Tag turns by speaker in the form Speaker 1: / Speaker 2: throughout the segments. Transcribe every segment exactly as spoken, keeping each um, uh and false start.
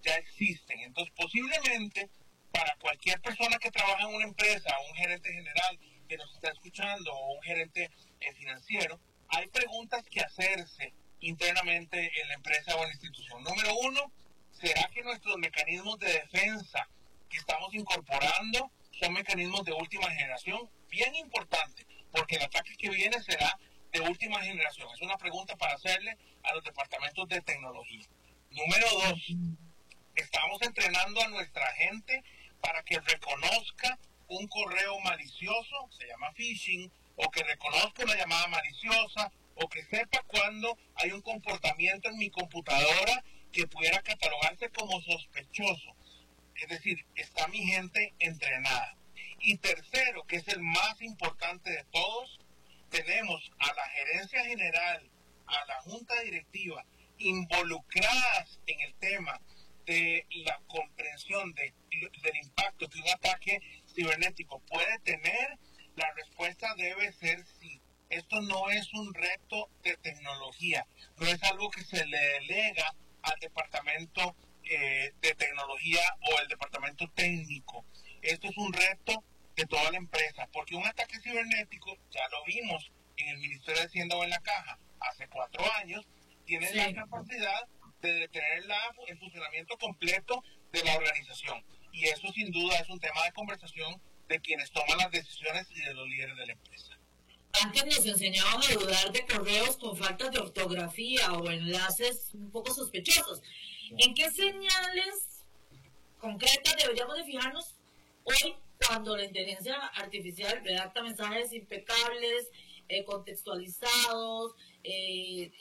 Speaker 1: ya existen. Entonces, posiblemente, para cualquier persona que trabaja en una empresa, un gerente general que nos está escuchando o un gerente eh, financiero, hay preguntas que hacerse internamente en la empresa o en la institución. Número uno, ¿será que nuestros mecanismos de defensa que estamos incorporando son mecanismos de última generación? Bien importante, porque el ataque que viene será de última generación. Es una pregunta para hacerle a los departamentos de tecnología. Número dos, estamos entrenando a nuestra gente para que reconozca un correo malicioso, se llama phishing, o que reconozca una llamada maliciosa, o que sepa cuando hay un comportamiento en mi computadora que pudiera catalogarse como sospechoso. Es decir, está mi gente entrenada. Y tercero, que es el más importante de todos, tenemos a la gerencia general, a la junta directiva, involucradas en el tema de la comprensión de, del impacto que un ataque cibernético puede tener. La respuesta debe ser sí. Esto no es un reto de tecnología, no es algo que se le delega al departamento eh, de tecnología o el departamento técnico. Esto es un reto de toda la empresa, porque un ataque cibernético, ya lo vimos en el Ministerio de Hacienda o en la Caja hace cuatro años, tiene sí. la capacidad de detener la, el funcionamiento completo de la organización. Y eso sin duda es un tema de conversación de quienes toman las decisiones y de los líderes de la empresa.
Speaker 2: Antes nos enseñaban a dudar de correos con faltas de ortografía o enlaces un poco sospechosos. ¿En qué señales concretas deberíamos de fijarnos hoy cuando la inteligencia artificial redacta mensajes impecables, eh, contextualizados, eh,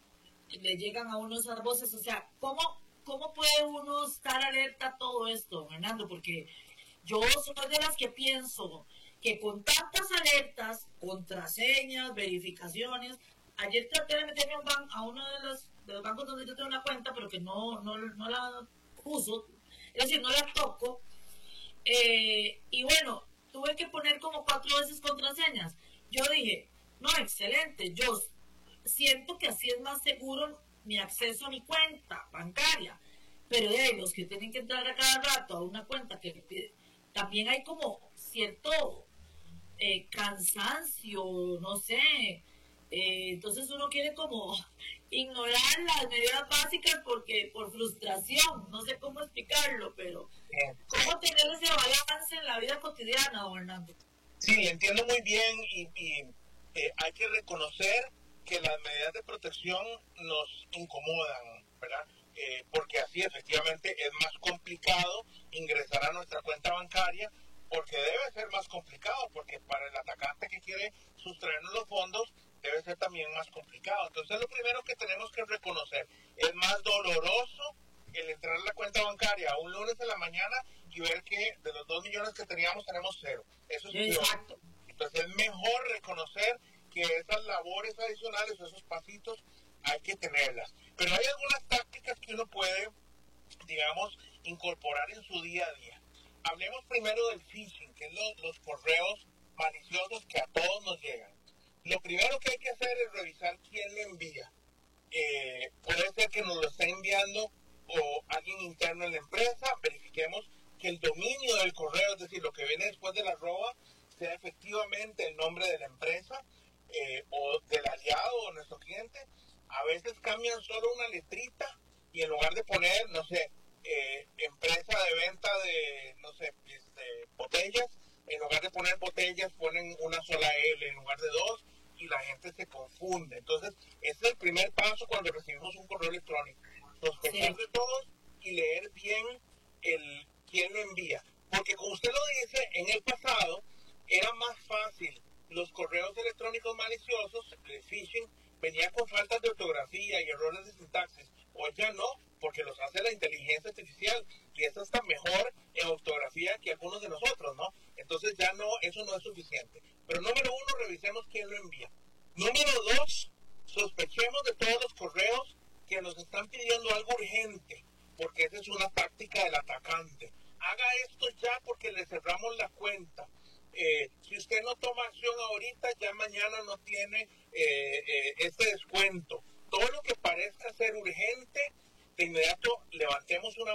Speaker 2: le llegan a uno esas voces? O sea, ¿cómo, cómo puede uno estar alerta a todo esto, Fernando? Porque yo soy de las que pienso que con tantas alertas, contraseñas, verificaciones, ayer traté de meterme a, un ban- a uno de los, de los bancos donde yo tengo una cuenta, pero que no, no, no la uso, es decir, no la toco, eh, y bueno, tuve que poner como cuatro veces contraseñas. Yo dije, no, excelente, yo siento que así es más seguro mi acceso a mi cuenta bancaria, pero de ahí los que tienen que entrar a cada rato a una cuenta que también hay como cierto eh, cansancio, no sé, eh, entonces uno quiere como ignorar las medidas básicas porque por frustración, no sé cómo explicarlo, pero cómo tener ese balance en la vida cotidiana, don Hernando.
Speaker 1: Sí, entiendo muy bien y, y eh, hay que reconocer que las medidas de protección nos incomodan, ¿verdad? Eh, porque así efectivamente es más complicado ingresar a nuestra cuenta bancaria, porque debe ser más complicado, porque para el atacante que quiere sustraernos los fondos debe ser también más complicado. Entonces lo primero que tenemos que reconocer, es más doloroso el entrar a la cuenta bancaria un lunes en la mañana y ver que de los dos millones que teníamos tenemos cero. Eso es
Speaker 2: Exacto.
Speaker 1: peor. Entonces es mejor reconocer que esas labores adicionales o esos pasitos hay que tenerlas. Pero hay algunas tácticas que uno puede, digamos, incorporar en su día a día. Hablemos primero del phishing, que es lo, los correos maliciosos que a todos nos llegan. Lo primero que hay que hacer es revisar quién lo envía. Eh, puede ser que nos lo esté enviando o alguien interno en la empresa. Verifiquemos que el dominio del correo, es decir, lo que viene después de la arroba, sea efectivamente el nombre de la empresa eh, o del aliado o nuestro cliente. A veces cambian solo una letrita y en lugar de poner, no sé, eh, empresa de venta de, no sé, este, botellas, en lugar de poner botellas ponen una sola L en lugar de dos y la gente se confunde. Entonces, ese es el primer paso cuando recibimos un correo electrónico. Sospechar sí. de todos y leer bien el quién lo envía. Porque como usted lo dice, en el pasado era más fácil. Los correos electrónicos maliciosos, el phishing, venía con faltas de ortografía y errores de sintaxis. Hoy ya no, porque los hace la inteligencia artificial y eso está mejor en ortografía que algunos de nosotros, ¿no? Entonces ya no, eso no es suficiente. Pero número uno, revisemos quién lo envía. Número dos, sospechemos de todos los correos que nos están pidiendo algo urgente, porque esa es una táctica del atacante. Haga esto ya porque le cerramos la cuenta. Eh, si usted no toma acción ahorita, ya mañana no tiene eh, eh, este descuento. Todo lo que parezca ser urgente, de inmediato levantemos una